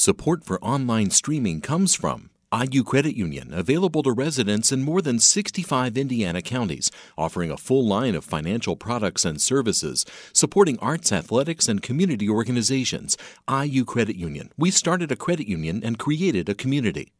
Support for online streaming comes from IU Credit Union, available to residents in more than 65 Indiana counties, offering a full line of financial products and services, supporting arts, athletics, and community organizations. IU Credit Union. We started a credit union and created a community.